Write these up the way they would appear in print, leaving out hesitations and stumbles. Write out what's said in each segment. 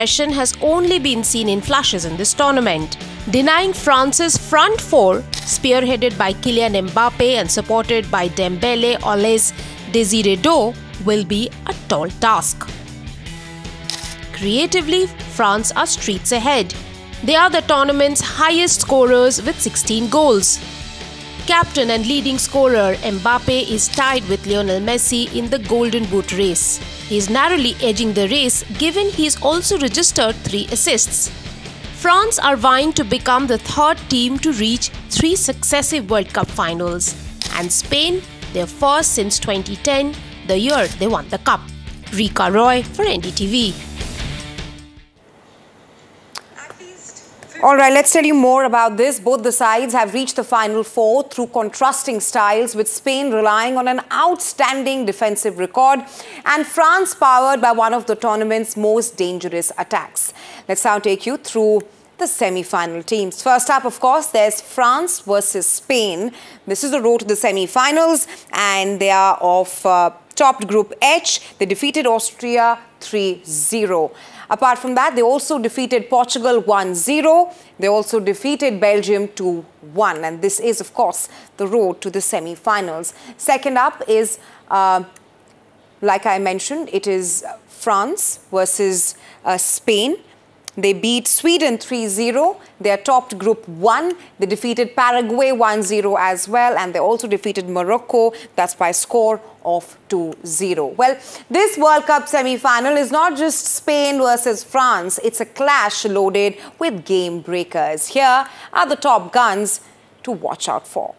aggression has only been seen in flashes in this tournament. Denying France's front four, spearheaded by Kylian Mbappe and supported by Dembele, Olise, Desire Doué, will be a tall task. Creatively, France are streets ahead. They are the tournament's highest scorers with 16 goals. Captain and leading scorer Mbappe is tied with Lionel Messi in the Golden Boot race. He is narrowly edging the race given he has also registered 3 assists. France are vying to become the third team to reach 3 successive World Cup finals, and Spain their first since 2010, the year they won the cup. Rika Roy for NDTV. All right, let's tell you more about this. Both the sides have reached the Final Four through contrasting styles, with Spain relying on an outstanding defensive record and France powered by one of the tournament's most dangerous attacks. Let's now take you through the semi-final teams. First up, of course, there's France versus Spain. This is the road to the semi-finals, and they are of topped Group H. They defeated Austria 3-0. Apart from that, they also defeated Portugal 1-0. They also defeated Belgium 2-1. And this is, of course, the road to the semi-finals. Second up is, like I mentioned, it is France versus Spain. They beat Sweden 3-0. They are topped Group 1. They defeated Paraguay 1-0 as well. And they also defeated Morocco. That's by a score of 2-0. Well, this World Cup semi-final is not just Spain versus France. It's a clash loaded with game breakers. Here are the top guns to watch out for.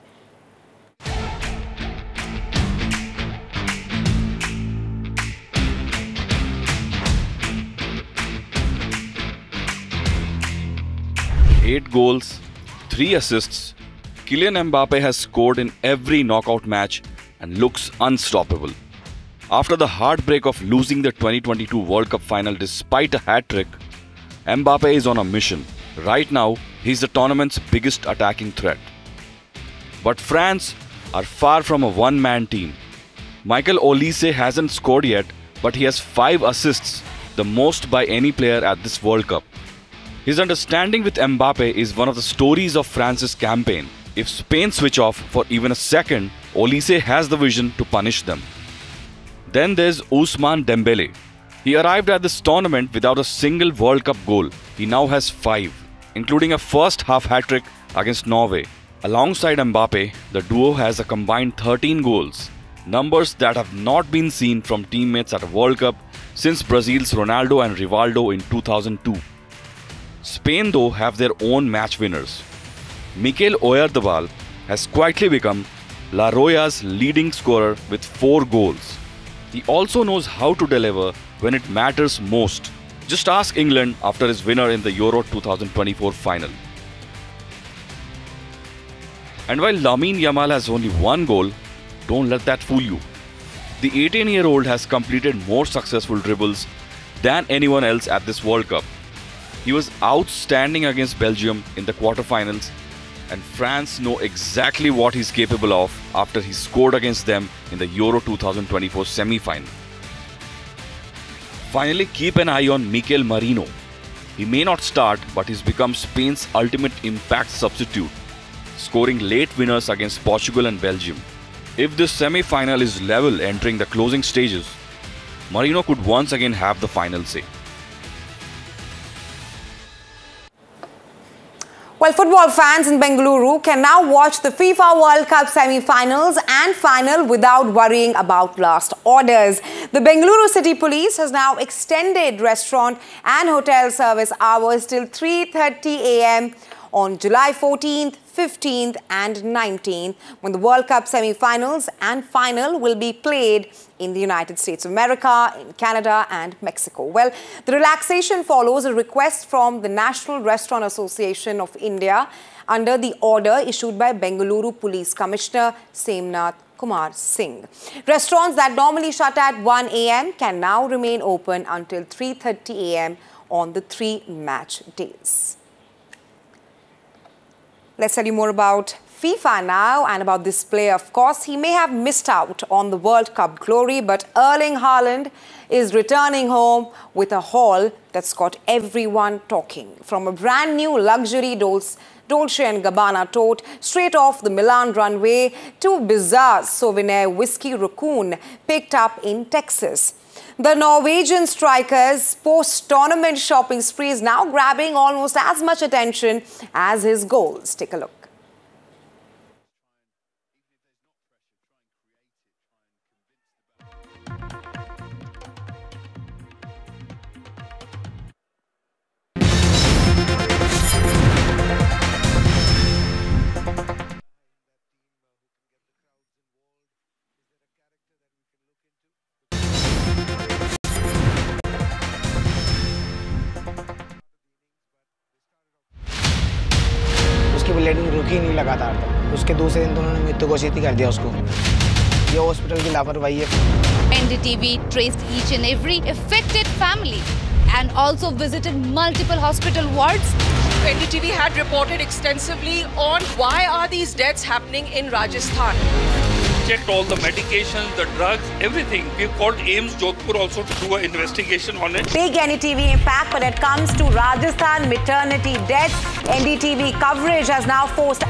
Eight goals, 3 assists. Kylian Mbappe has scored in every knockout match and looks unstoppable. After the heartbreak of losing the 2022 World Cup final despite a hat-trick, Mbappe is on a mission. Right now, he's the tournament's biggest attacking threat. But France are far from a one-man team. Michael Olise hasn't scored yet, but he has 5 assists, the most by any player at this World Cup. His understanding with Mbappe is one of the stories of France's campaign. If Spain switch off for even a second, Olise has the vision to punish them. Then there's Ousmane Dembele. He arrived at this tournament without a single World Cup goal. He now has 5, including a first half hat-trick against Norway. Alongside Mbappe, the duo has a combined 13 goals, numbers that have not been seen from teammates at a World Cup since Brazil's Ronaldo and Rivaldo in 2002. Spain, though, have their own match winners. Mikel Oyarzabal has quietly become La Roya's leading scorer with 4 goals. He also knows how to deliver when it matters most. Just ask England after his winner in the Euro 2024 final. And while Lamine Yamal has only 1 goal, don't let that fool you. The 18-year-old has completed more successful dribbles than anyone else at this World Cup. He was outstanding against Belgium in the quarterfinals, and France know exactly what he's capable of after he scored against them in the Euro 2024 semi-final. Finally, keep an eye on Mikel Merino. He may not start, but he's become Spain's ultimate impact substitute, scoring late winners against Portugal and Belgium. If this semi-final is level entering the closing stages, Merino could once again have the final say. Well, football fans in Bengaluru can now watch the FIFA World Cup semi-finals and final without worrying about lost orders. The Bengaluru City Police has now extended restaurant and hotel service hours till 3:30 a.m. on July 14th, 15th and 19th, when the World Cup semi-finals and final will be played in the United States of America, in Canada and Mexico. Well, the relaxation follows a request from the National Restaurant Association of India under the order issued by Bengaluru Police Commissioner Semnath Kumar Singh. Restaurants that normally shut at 1 a.m. can now remain open until 3:30 a.m. on the 3 match days. let's tell you more about FIFA now and about this player. Of course, he may have missed out on the World Cup glory, but Erling Haaland is returning home with a haul that's got everyone talking. From a brand new luxury Dolce & Gabbana tote straight off the Milan runway to a bizarre souvenir whiskey raccoon picked up in Texas. The Norwegian striker's post-tournament shopping spree is now grabbing almost as much attention as his goals. Take a look. उसकी bleeding रुकी नहीं लगातार तक उसके दूसरे दिन तो उन्होंने मृत्यु घोषित ही कर दिया उसको ये हॉस्पिटल की लापरवाही है NDTV traced each and every affected family and also visited multiple hospital wards. NDTV had reported extensively on why are these deaths happening in Rajasthan. Checked all the medications, the drugs, everything. We've called AIIMS Jodhpur also to do an investigation on it. Big NDTV impact when it comes to Rajasthan maternity deaths. NDTV coverage has now forced